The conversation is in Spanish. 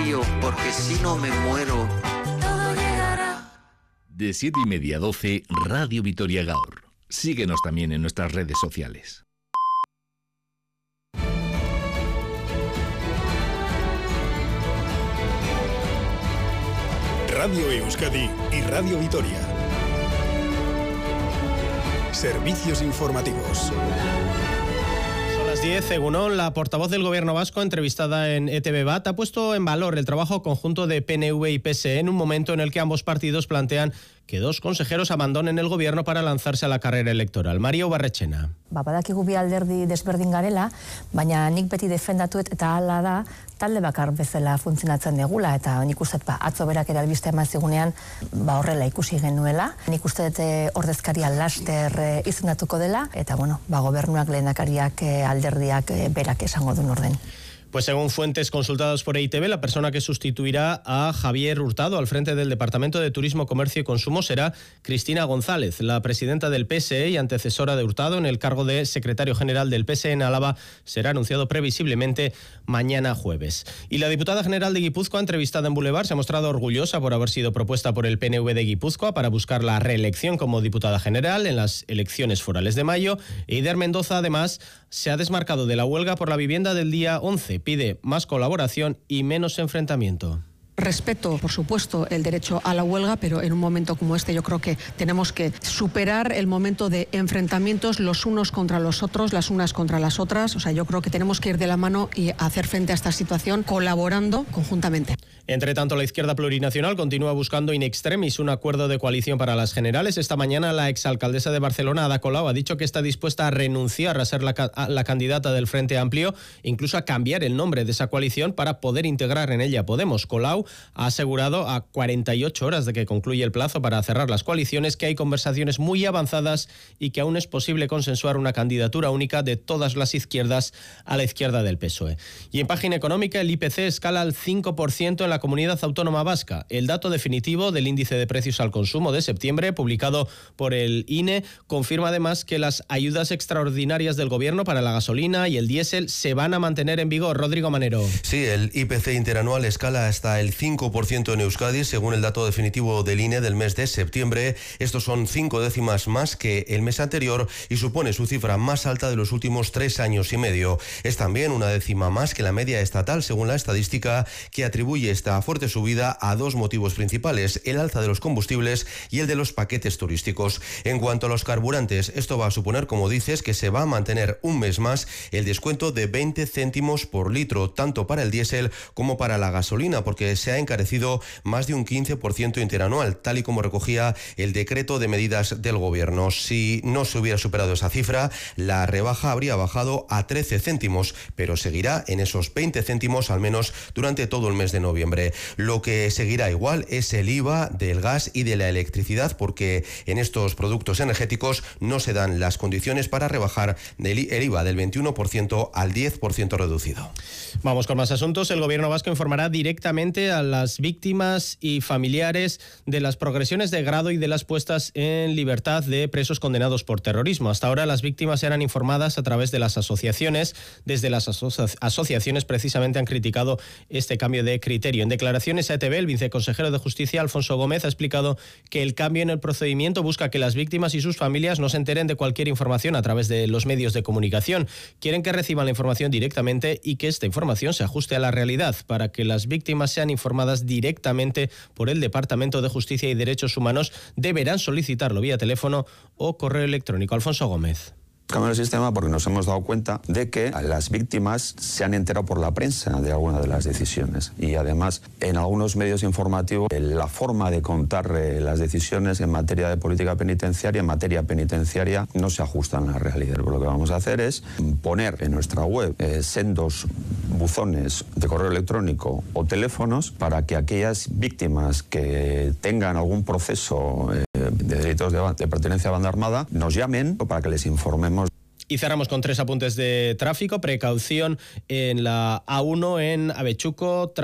radio, porque si no me muero. Todo llegará. De 7:30 a 12, Radio Vitoria Gaur. Síguenos también en nuestras redes sociales. Radio Euskadi y Radio Vitoria. Servicios informativos. Son las 10. Egunon, la portavoz del Gobierno vasco, entrevistada en ETV BAT, ha puesto en valor el trabajo conjunto de PNV y PSE en un momento en el que ambos partidos plantean que dos consejeros abandonen el gobierno para lanzarse a la carrera electoral. Mario Barrechena. Badakigu bi alderdi desberdin garela, baina nik beti defendatuet eta hala da talde bakar bezala funtzionatzen degula, eta nik uste atzo berak ere albiste eman zigunean horrela ikusi genuela. Nik uste ordezkaria laster izendatuko dela, eta gobernuak, lehendakariak, alderdiak berak esango duen orden. Pues según fuentes consultadas por EITB, la persona que sustituirá a Javier Hurtado al frente del Departamento de Turismo, Comercio y Consumo será Cristina González, la presidenta del PSE y antecesora de Hurtado en el cargo de secretario general del PSE en Álava. Será anunciado previsiblemente mañana jueves. Y la diputada general de Guipúzcoa, entrevistada en Boulevard, se ha mostrado orgullosa por haber sido propuesta por el PNV de Guipúzcoa para buscar la reelección como diputada general en las elecciones forales de mayo. Eider Mendoza, además, se ha desmarcado de la huelga por la vivienda del día 11. Pide más colaboración y menos enfrentamiento. Respeto, por supuesto, el derecho a la huelga, pero en un momento como este yo creo que tenemos que superar el momento de enfrentamientos los unos contra los otros, las unas contra las otras. O sea, yo creo que tenemos que ir de la mano y hacer frente a esta situación colaborando conjuntamente. Entre tanto, la izquierda plurinacional continúa buscando in extremis un acuerdo de coalición para las generales. Esta mañana la exalcaldesa de Barcelona, Ada Colau, ha dicho que está dispuesta a renunciar a ser la candidata del Frente Amplio, incluso a cambiar el nombre de esa coalición para poder integrar en ella Podemos. Colau ha asegurado a 48 horas de que concluye el plazo para cerrar las coaliciones que hay conversaciones muy avanzadas y que aún es posible consensuar una candidatura única de todas las izquierdas a la izquierda del PSOE. Y en página económica, el IPC escala al 5% en la Comunidad Autónoma Vasca. El dato definitivo del índice de precios al consumo de septiembre, publicado por el INE, confirma además que las ayudas extraordinarias del Gobierno para la gasolina y el diésel se van a mantener en vigor. Rodrigo Manero. Sí, el IPC interanual escala hasta el 5% en Euskadi, según el dato definitivo del INE del mes de septiembre. Estos son 5 décimas más que el mes anterior y supone su cifra más alta de los últimos 3 años y medio. Es también una décima más que la media estatal, según la estadística, que atribuye esta fuerte subida a dos motivos principales: el alza de los combustibles y el de los paquetes turísticos. En cuanto a los carburantes, esto va a suponer, como dices, que se va a mantener un mes más el descuento de 20 céntimos por litro, tanto para el diésel como para la gasolina, porque se ha encarecido más de un 15% interanual, tal y como recogía el decreto de medidas del Gobierno. Si no se hubiera superado esa cifra, la rebaja habría bajado a 13 céntimos, pero seguirá en esos 20 céntimos al menos durante todo el mes de noviembre. Lo que seguirá igual es el IVA del gas y de la electricidad, porque en estos productos energéticos no se dan las condiciones para rebajar el IVA del 21% al 10% reducido. Vamos con más asuntos. El Gobierno vasco informará directamente a las víctimas y familiares de las progresiones de grado y de las puestas en libertad de presos condenados por terrorismo. Hasta ahora las víctimas eran informadas a través de las asociaciones. Desde las asociaciones precisamente han criticado este cambio de criterio. En declaraciones a ETV, el viceconsejero de Justicia, Alfonso Gómez, ha explicado que el cambio en el procedimiento busca que las víctimas y sus familias no se enteren de cualquier información a través de los medios de comunicación. Quieren que reciban la información directamente y que esta información se ajuste a la realidad. Para que las víctimas sean informadas directamente por el Departamento de Justicia y Derechos Humanos, deberán solicitarlo vía teléfono o correo electrónico. Alfonso Gómez. Cambio el sistema porque nos hemos dado cuenta de que las víctimas se han enterado por la prensa de algunas de las decisiones y además en algunos medios informativos la forma de contar las decisiones en materia de política penitenciaria, en materia penitenciaria, no se ajustan a la realidad. Lo que vamos a hacer es poner en nuestra web sendos buzones de correo electrónico o teléfonos para que aquellas víctimas que tengan algún proceso de delitos de pertenencia a banda armada nos llamen para que les informemos. Y cerramos con 3 apuntes de tráfico. Precaución en la A1 en Avechuco.